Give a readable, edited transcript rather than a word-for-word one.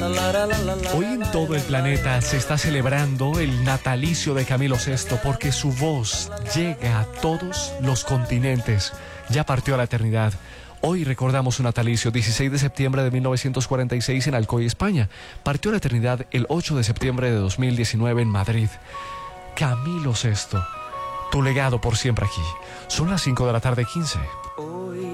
Hoy en todo el planeta se está celebrando el natalicio de Camilo VI porque su voz llega a todos los continentes. Ya partió a la eternidad. Hoy recordamos su natalicio, 16 de septiembre de 1946 en Alcoy, España. Partió a la eternidad el 8 de septiembre de 2019 en Madrid. Camilo VI, tu legado por siempre aquí. Son las 5 de la tarde, 15.